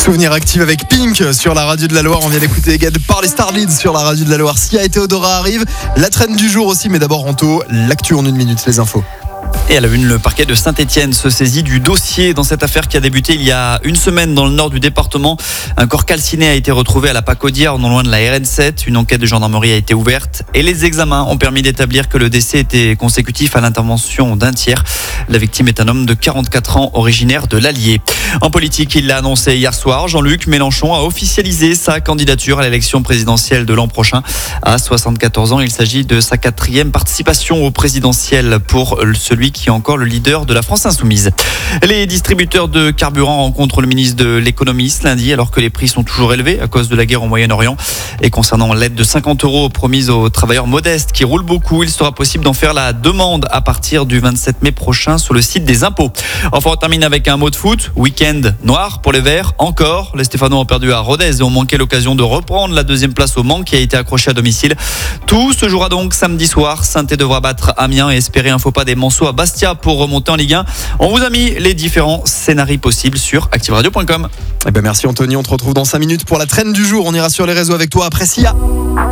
Souvenir active avec Pink sur la radio de la Loire. On vient d'écouter Egad par les Starleads sur la radio de la Loire. Sia et Théodora arrive. La traîne du jour aussi, mais d'abord Anto, l'actu en 1 minute, les infos. Et à la une, le parquet de Saint-Étienne se saisit du dossier dans cette affaire qui a débuté il y a une semaine dans le nord du département. Un corps calciné a été retrouvé à la Pacaudière, non loin de la RN7. Une enquête de gendarmerie a été ouverte et les examens ont permis d'établir que le décès était consécutif à l'intervention d'un tiers. La victime est un homme de 44 ans, originaire de l'Allier. En politique, il l'a annoncé hier soir, Jean-Luc Mélenchon a officialisé sa candidature à l'élection présidentielle de l'an prochain. À 74 ans, il s'agit de sa 4e participation au présidentiel pour celui qui est encore le leader de la France Insoumise. Les distributeurs de carburant rencontrent le ministre de l'économie ce lundi alors que les prix sont toujours élevés à cause de la guerre au Moyen-Orient. Et concernant l'aide de 50 € promise aux travailleurs modestes qui roulent beaucoup, il sera possible d'en faire la demande à partir du 27 mai prochain sur le site des impôts. Enfin, on termine avec un mot de foot. Week-end noir pour les Verts. Encore, les Stéphanois ont perdu à Rodez et ont manqué l'occasion de reprendre la 2e place au Mans qui a été accrochée à domicile. Tout se jouera donc samedi soir. Saint-Étienne devra battre Amiens et espérer un faux pas des Manceaux à Bastia pour remonter en Ligue 1. On vous a mis les différents scénarios possibles sur activeradio.com. Merci Anthony, on te retrouve dans 5 minutes pour la traîne du jour. On ira sur les réseaux avec toi après Sia.